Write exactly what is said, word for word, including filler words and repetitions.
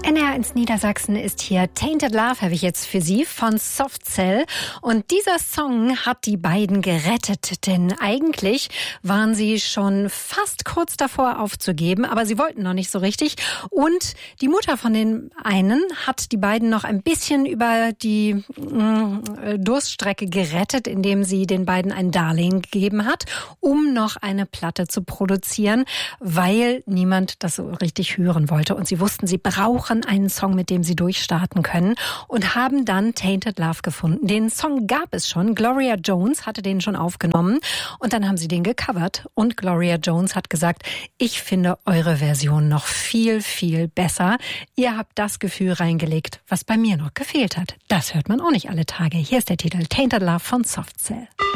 N R eins Niedersachsen ist hier. Tainted Love habe ich jetzt für Sie von Soft Cell. Und dieser Song hat die beiden gerettet, denn eigentlich waren sie schon fast kurz davor aufzugeben, aber sie wollten noch nicht so richtig. Und die Mutter von den einen hat die beiden noch ein bisschen über die äh, Durststrecke gerettet, indem sie den beiden ein Darlehen gegeben hat, um noch eine Platte zu produzieren, weil niemand das so richtig hören wollte. Und sie wussten, sie brauchen einen Song, mit dem sie durchstarten können, und haben dann Tainted Love gefunden. Den Song gab es schon. Gloria Jones hatte den schon aufgenommen und dann haben sie den gecovert und Gloria Jones hat gesagt, ich finde eure Version noch viel, viel besser. Ihr habt das Gefühl reingelegt, was bei mir noch gefehlt hat. Das hört man auch nicht alle Tage. Hier ist der Titel Tainted Love von Soft Cell.